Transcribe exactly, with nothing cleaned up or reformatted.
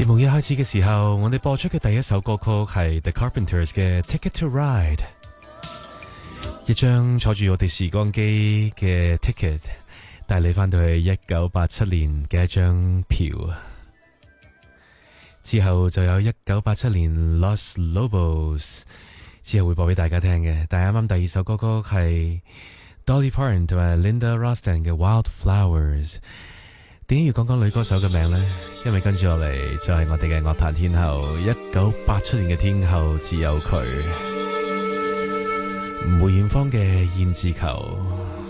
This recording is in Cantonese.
節目一開始嘅時候，我哋播出嘅第一首歌曲係 The Carpenters 嘅 Ticket to Ride， 一張坐住我哋時光機嘅 ticket， 帶你翻到去一九八七年嘅一張票。之後就有一九八七年 Los Lobos， 之後會播俾大家聽嘅。但係啱啱第二首歌曲係 Dolly Parton 同埋 Linda Ronstadt 嘅 Wildflowers。點解要講講女歌手嘅名呢？因為跟住落嚟就係我哋嘅樂壇天后，一九八七年嘅天后只有佢，梅艷芳嘅胭脂扣。